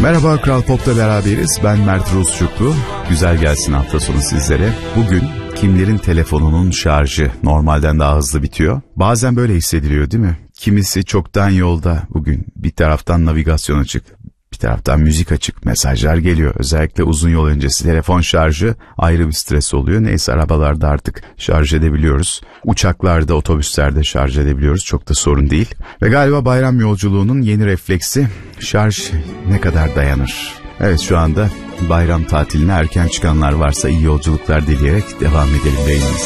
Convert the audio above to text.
Merhaba, Kral Pop'ta beraberiz. Ben Mert Rusçuklu. Güzel gelsin hafta sonu sizlere. Bugün kimlerin telefonunun şarjı normalden daha hızlı bitiyor? Bazen böyle hissediliyor değil mi? Kimisi çoktan yolda bugün. Bir taraftan navigasyon açık, bir taraftan müzik açık, mesajlar geliyor. Özellikle uzun yol öncesi telefon şarjı ayrı bir stres oluyor. Neyse, arabalarda artık şarj edebiliyoruz. Uçaklarda, otobüslerde şarj edebiliyoruz. Çok da sorun değil. Ve galiba bayram yolculuğunun yeni refleksi, şarj ne kadar dayanır? Evet, şu anda bayram tatiline erken çıkanlar varsa iyi yolculuklar dileyerek devam edelim yayınımıza.